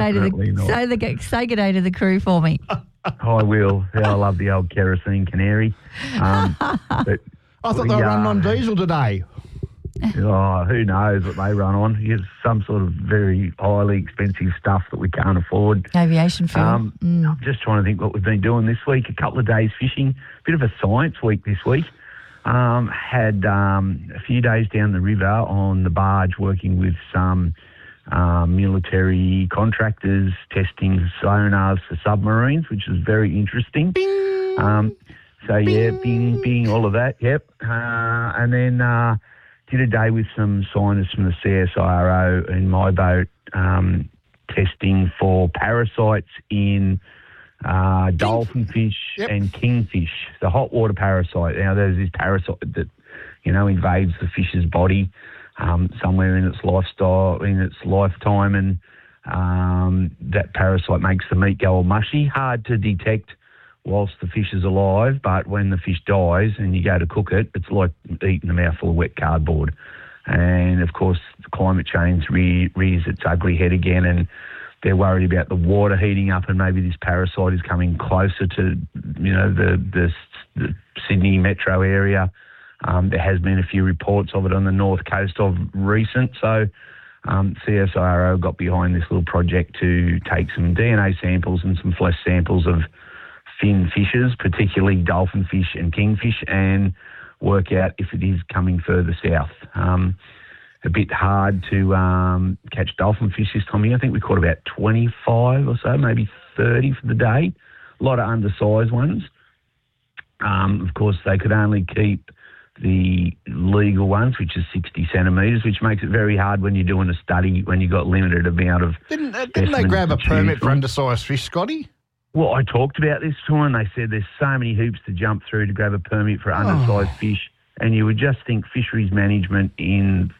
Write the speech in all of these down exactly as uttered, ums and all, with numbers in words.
Say, to Definitely the, not. say, the, say good day to the crew for me. I will. Yeah, I love the old kerosene canary. Um, but I thought they were we, running uh, on diesel today. Oh, who knows what they run on? It's some sort of very highly expensive stuff that we can't afford. Aviation fuel. Um, mm. I'm just trying to think what we've been doing this week. A couple of days fishing. Bit of a science week this week. Um, had um, a few days down the river on the barge working with some um, military contractors testing sonars for submarines, which is very interesting. Bing. Um, so, yeah, Bing. bing, bing, all of that, yep. Uh, and then uh, did a day with some scientists from the C S I R O in my boat um, testing for parasites in uh, dolphin fish Yep. and kingfish, the hot water parasite. Now, there's this parasite that, you know, invades the fish's body um, somewhere in its lifestyle, in its lifetime, and um, that parasite makes the meat go all mushy, hard to detect whilst the fish is alive, but when the fish dies and you go to cook it, it's like eating a mouthful of wet cardboard. And, of course, climate change re- rears its ugly head again, and they're worried about the water heating up and maybe this parasite is coming closer to, you know, the, the, the Sydney metro area. Um, there has been a few reports of it on the north coast of recent. So um, C S I R O got behind this little project to take some D N A samples and some flesh samples of fin fishes, particularly dolphin fish and kingfish, and work out if it is coming further south. Um, a bit hard to um, catch dolphin fish this time of year. I think we caught about twenty-five or so, maybe thirty for the day. A lot of undersized ones. Um, of course, they could only keep the legal ones, which is sixty centimetres, which makes it very hard when you're doing a study when you've got limited amount of Didn't, uh, didn't they specimens grab a to choose permit for from. undersized fish, Scotty? Well, I talked about this to them. They said there's so many hoops to jump through to grab a permit for undersized fish, and you would just think fisheries management in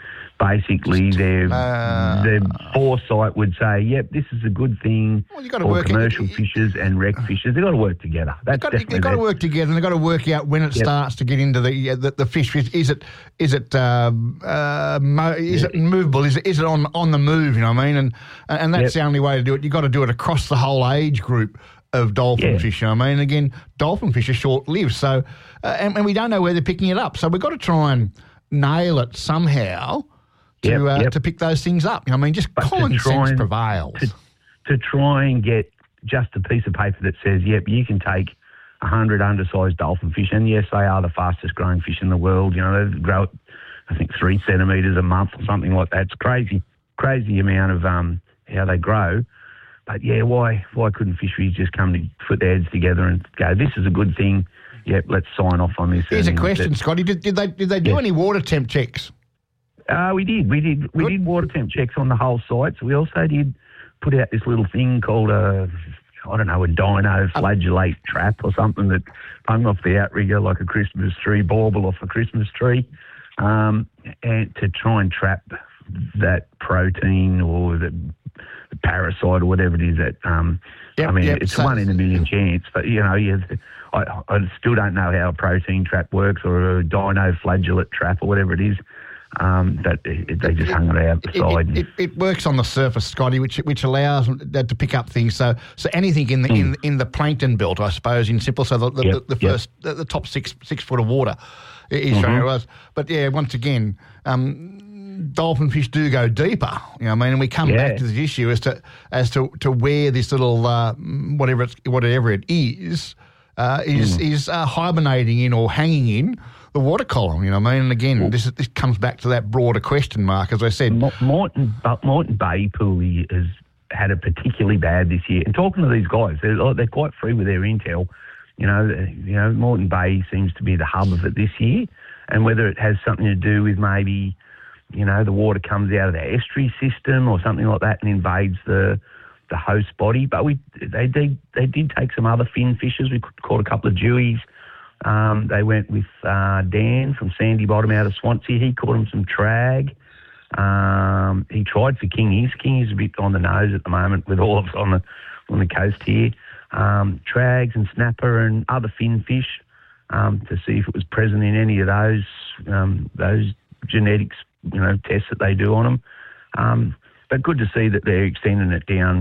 basically their uh, their foresight would say, yep, this is a good thing Well, you got to for work commercial it, fishers and rec fishers. They've got to work together. That's You've got, definitely you've got to that. work together, and they've got to work out when it Yep. starts to get into the uh, the, the fish. Is it is it uh, uh, mo- is it movable? Is it is it on on the move? You know what I mean? And and that's Yep. the only way to do it. You've got to do it across the whole age group of dolphin Yeah. fish. You know what I mean? And again, dolphin fish are short lived, so uh, and, and we don't know where they're picking it up. So we've got to try and nail it somehow to Yep, uh, yep. to pick those things up. You know what I mean? Just But to common try sense and- prevails. to, to try and get just a piece of paper that says, yep, you can take one hundred undersized dolphin fish, and yes, they are the fastest growing fish in the world. You know, they grow, I think, three centimetres a month or something like that. It's crazy, crazy amount of um, how they grow. But, yeah, why why couldn't fisheries just come to put their heads together and go, this is a good thing, yep, let's sign off on this. Here's a and question, that- Scotty. Did, did they did they do Yeah. any water temp checks? Uh, we did. We did. We Good. did water temp checks on the whole site. So we also did put out this little thing called a, I don't know, a dino flagellate trap or something that hung off the outrigger like a Christmas tree, bauble off a Christmas tree, um, and to try and trap that protein or the, the parasite or whatever it is that. Um, Yep, I mean, yep, it's so- one in a million chance, but you know, you, I, I still don't know how a protein trap works or a dino flagellate trap or whatever it is. Um, that it, they just hung it out the It, side. it, it, it works on the surface, Scotty, which which allows that to pick up things. So so anything in the in, in the plankton belt, I suppose, in simple. So the the, Yep, the, the yep. first the, the top six six foot of water is Mhm. showing us. But yeah, once again, um, dolphin fish do go deeper. You know what I mean? And we come Yeah. back to the issue as to as to, to where this little uh, whatever it's, whatever it is uh, is Mm. is uh, hibernating in or hanging in the water column. You know what I mean? And again, this is, this comes back to that broader question mark, as I said. Mo- Moreton, but Moreton Bay Pool has had it particularly bad this year. And talking to these guys, they're, they're quite free with their intel. You know, you know, Moreton Bay seems to be the hub of it this year. And whether it has something to do with maybe, you know, the water comes out of the estuary system or something like that and invades the the host body. But we they did they did take some other fin fishes. We caught a couple of dewies. Um, they went with uh, Dan from Sandy Bottom out of Swansea. He caught him some trag. Um, he tried for kingies. Kingies a bit on the nose at the moment with all of us on the on the coast here. Um, trags and snapper and other fin fish um, to see if it was present in any of those um, those genetics, you know, tests that they do on them. Um, but good to see that they're extending it down